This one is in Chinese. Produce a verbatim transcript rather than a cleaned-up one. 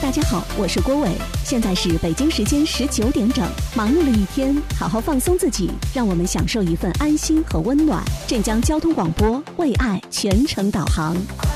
大家好，我是郭伟，现在是北京时间十九点整。忙碌了一天，好好放松自己，让我们享受一份安心和温暖。镇江交通广播为爱全程导航。